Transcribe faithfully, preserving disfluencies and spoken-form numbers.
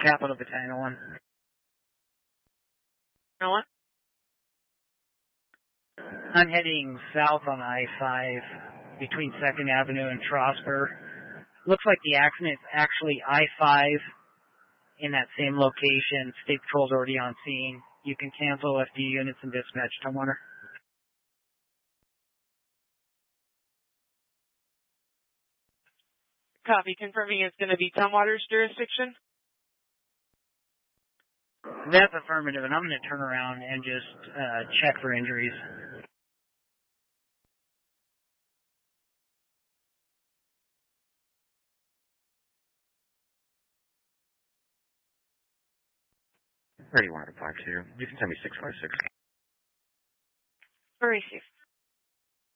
Capital Battalion one. One? I'm heading south on I five between second Avenue and Trosper. Looks like the accident is actually I five in that same location. State Patrol's already on scene. You can cancel F D units and dispatch Tumwater. Copy. Confirming it's going to be Tumwater's jurisdiction? That's affirmative, and I'm going to turn around and just uh, check for injuries. Ready one to five two. You can send me six five six. Very safe.